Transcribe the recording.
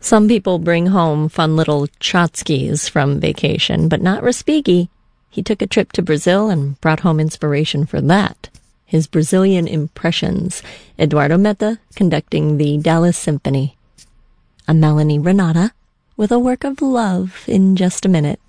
Some people bring home fun little tchotchkes from vacation, but not Respighi. He took a trip to Brazil and brought home inspiration for that. His Brazilian impressions, Eduardo Meta conducting the Dallas Symphony. I'm Melanie Renata with a work of love in just a minute.